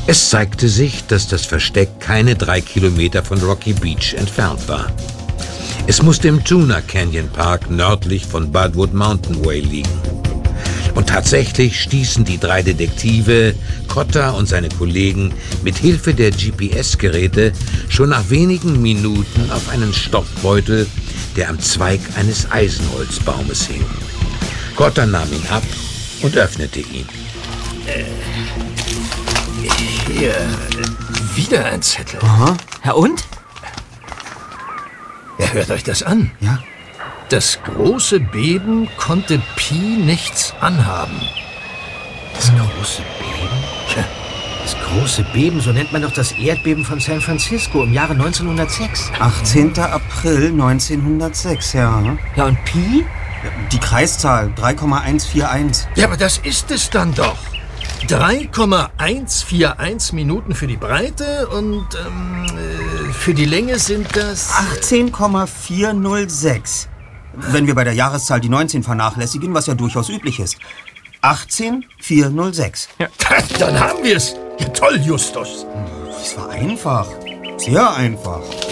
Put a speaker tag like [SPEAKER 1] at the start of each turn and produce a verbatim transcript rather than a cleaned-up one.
[SPEAKER 1] Es zeigte sich, dass das Versteck keine drei Kilometer von Rocky Beach entfernt war. Es musste im Tuna Canyon Park nördlich von Budwood Mountain Way liegen. Und tatsächlich stießen die drei Detektive, Cotter und seine Kollegen, mit Hilfe der G P S-Geräte schon nach wenigen Minuten auf einen Stoffbeutel, der am Zweig eines Eisenholzbaumes hing. Cotter nahm ihn ab und öffnete ihn.
[SPEAKER 2] Äh, hier, wieder ein Zettel.
[SPEAKER 3] Aha. Ja, und?
[SPEAKER 2] Ja, hört euch das an.
[SPEAKER 3] Ja.
[SPEAKER 2] Das große Beben konnte Pi nichts anhaben.
[SPEAKER 3] Das große Beben?
[SPEAKER 2] Tja.
[SPEAKER 3] Das große Beben, so nennt man doch das Erdbeben von San Francisco im Jahre neunzehnhundertsechs.
[SPEAKER 4] achtzehnter April neunzehnhundertsechs, ja.
[SPEAKER 3] Ja, und Pi?
[SPEAKER 4] Die Kreiszahl drei Komma eins vier eins.
[SPEAKER 2] Ja, aber das ist es dann doch. drei Komma eins vier eins Minuten für die Breite und ähm, äh, für die Länge sind das...
[SPEAKER 4] achtzehn Komma vierhundertsechs. Wenn wir bei der Jahreszahl die neunzehn vernachlässigen, was ja durchaus üblich ist. achtzehn Komma vierhundertsechs.
[SPEAKER 2] Ja. Dann haben wir es. Ja, toll, Justus.
[SPEAKER 4] Das war einfach. Sehr einfach.